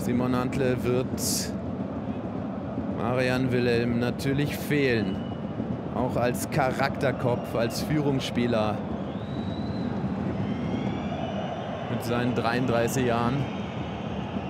Simon Antle wird Marian Wilhelm natürlich fehlen. Auch als Charakterkopf, als Führungsspieler mit seinen 33 Jahren.